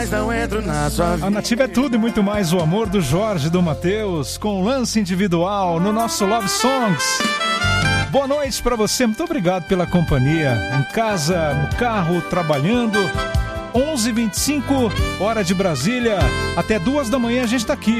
Não entro na sua vida. A Nativa é tudo e muito mais, o amor do Jorge e do Matheus, com lance individual no nosso Love Songs. Boa noite pra você, muito obrigado pela companhia. Em casa, no carro, trabalhando. 11h25, hora de Brasília. Até 2 da manhã a gente tá aqui.